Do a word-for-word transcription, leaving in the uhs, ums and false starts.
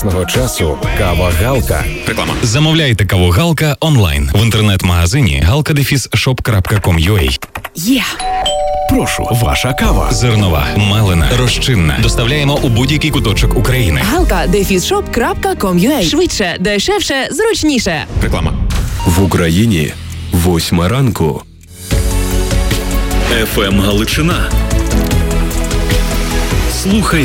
Того часу кава Галка. Реклама. Замовляйте каву Галка онлайн в інтернет-магазині галка дефіс шоп крапка ком крапка ю а. Є! Прошу, ваша кава. Зернова, мелена, розчинна. Доставляємо у будь-який куточок України. галка дефіс шоп крапка ком крапка ю а. Швидше, дешевше, зручніше. Реклама. В Україні восьма ранку. еф ем Галичина. Слухай